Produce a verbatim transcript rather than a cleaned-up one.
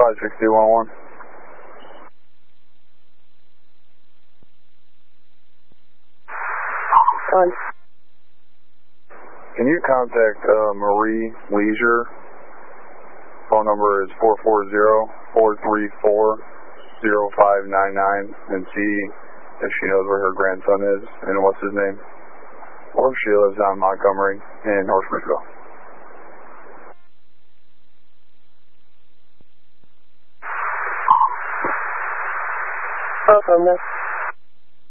five six two one one. On. Can you contact uh, Marie Leisure? Phone number is four four zero, four three four, zero five nine nine and see if she knows where her grandson is and what's his name. Or if she lives on Montgomery in North Frisco. Affirmative.